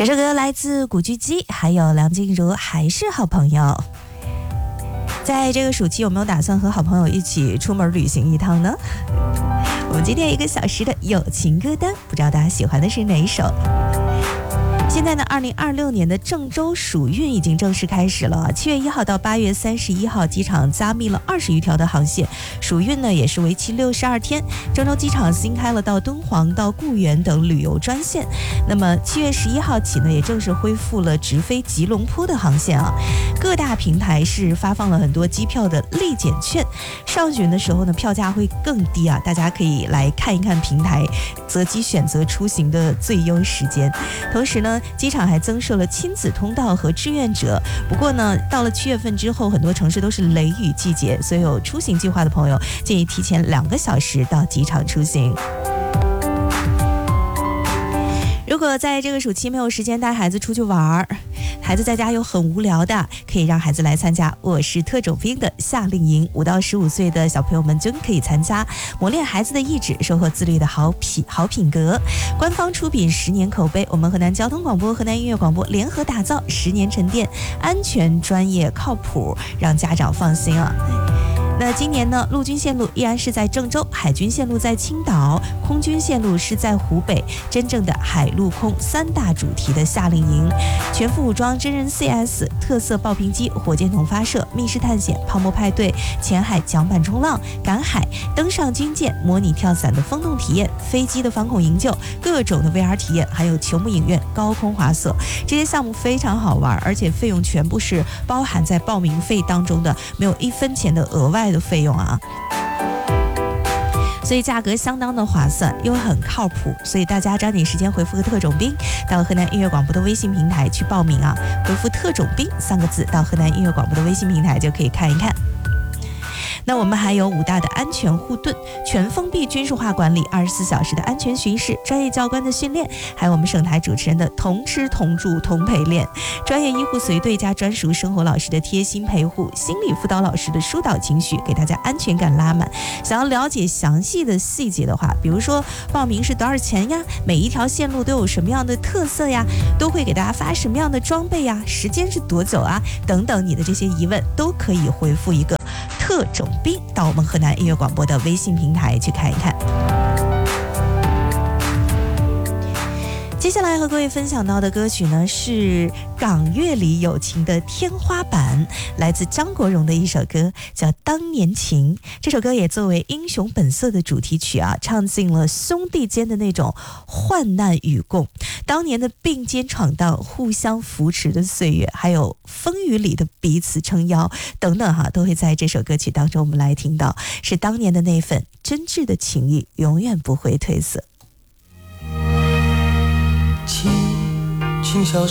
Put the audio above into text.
这首歌来自古巨基，还有梁静茹，还是好朋友。在这个暑期有没有打算和好朋友一起出门旅行一趟呢？我们今天1个小时的友情歌单，不知道大家喜欢的是哪一首？现在呢，2026年的郑州暑运已经正式开始了。7月1号到8月31号，机场加密了20余条的航线。暑运呢也是为期62天。郑州机场新开了到敦煌、到固原等旅游专线。那么7月11号起呢，也正式恢复了直飞吉隆坡的航线啊。各大平台是发放了很多机票的立减券，上旬的时候呢，票价会更低啊，大家可以来看一看平台，择机选择出行的最优时间。同时呢，机场还增设了亲子通道和志愿者。不过呢，到了7月份之后，很多城市都是雷雨季节，所以有出行计划的朋友建议提前2个小时到机场出行。如果在这个暑期没有时间带孩子出去玩，孩子在家又很无聊的，可以让孩子来参加我是特种兵的夏令营。5到15岁的小朋友们均可以参加，磨练孩子的意志，收获自律的好品格。官方出品10年口碑，我们河南交通广播、河南音乐广播联合打造10年沉淀，安全、专业、靠谱，让家长放心啊。那今年呢，陆军线路依然是在郑州，海军线路在青岛，空军线路是在湖北，真正的海陆空3大主题的夏令营，全副武装真人 CS、特色爆屏机、火箭筒发射、密室探险、泡沫派对、前海桨板冲浪、赶海、登上军舰、模拟跳伞的风洞体验、飞机的反恐营救、各种的 VR 体验，还有球幕影院、高空滑索，这些项目非常好玩，而且费用全部是包含在报名费当中的，没有1分钱的额外的费用啊，所以价格相当的划算，又很靠谱，所以大家抓紧时间回复个特种兵到河南音乐广播的微信平台去报名啊，回复特种兵3个字到河南音乐广播的微信平台就可以看一看。那我们还有5大的安全护盾，全封闭军事化管理，24小时的安全巡视，专业教官的训练，还有我们省台主持人的同吃同住同陪练，专业医护随队加专属生活老师的贴心陪护，心理辅导老师的疏导情绪，给大家安全感拉满。想要了解详细的细节的话，比如说报名是多少钱呀，每一条线路都有什么样的特色呀，都会给大家发什么样的装备呀，时间是多久啊，等等，你的这些疑问都可以回复一个特种兵到我们河南音乐广播的微信平台去看一看。接下来和各位分享到的歌曲呢，是港乐里友情的天花板，来自张国荣的一首歌叫《当年情》。这首歌也作为《英雄本色》的主题曲啊，唱尽了兄弟间的那种患难与共，当年的并肩闯荡、互相扶持的岁月，还有风雨里的彼此撑腰等等哈，都会在这首歌曲当中我们来听到，是当年的那份真挚的情谊，永远不会褪色。 请小